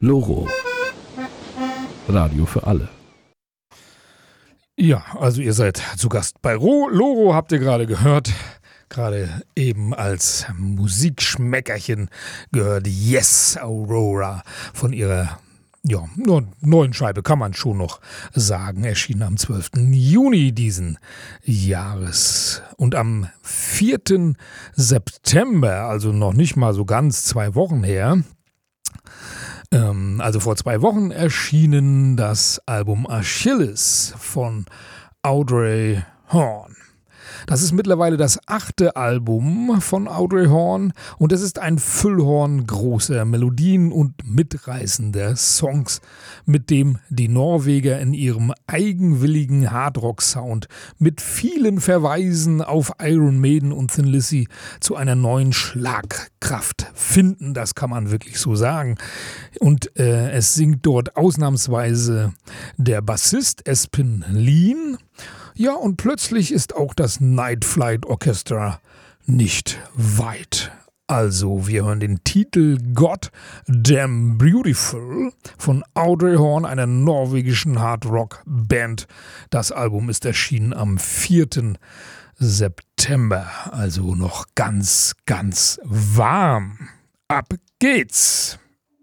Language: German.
Loro. Radio für alle. Ja, also ihr seid zu Gast bei Loro, habt ihr gerade gehört. Gerade eben als Musikschmeckerchen gehört Yes Aurora von ihrer neuen Scheibe, kann man schon noch sagen, erschien am 12. Juni diesen Jahres. Und am 4. September, also noch nicht mal so ganz 2 Wochen her, also vor 2 Wochen erschienen das Album Achilles von Audrey Horne. Das ist mittlerweile das 8. Album von Audrey Horne und es ist ein Füllhorn großer Melodien und mitreißender Songs, mit dem die Norweger in ihrem eigenwilligen Hardrock-Sound mit vielen Verweisen auf Iron Maiden und Thin Lizzy zu einer neuen Schlagkraft finden. Das kann man wirklich so sagen. Und es singt dort ausnahmsweise der Bassist Espen Leen. Ja, und plötzlich ist auch das Night Flight Orchestra nicht weit. Also, wir hören den Titel God Damn Beautiful von Audrey Horne, einer norwegischen Hard-Rock-Band. Das Album ist erschienen am 4. September, also noch ganz, ganz warm. Ab geht's!